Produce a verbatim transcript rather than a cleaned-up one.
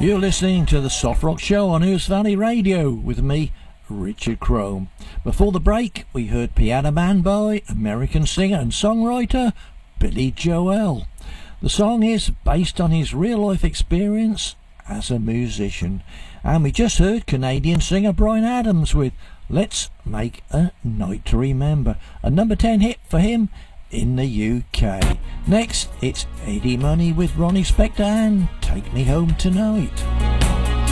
You're listening to the Soft Rock Show on Ouse Valley Radio with me, Richard Crome. Before the break, we heard Piano Man by American singer and songwriter Billy Joel. The song is based on his real-life experience as a musician. And we just heard Canadian singer Bryan Adams with Let's Make a Night to Remember, a number ten hit for him in the U K. Next, it's Eddie Money with Ronnie Spector and Take Me Home Tonight.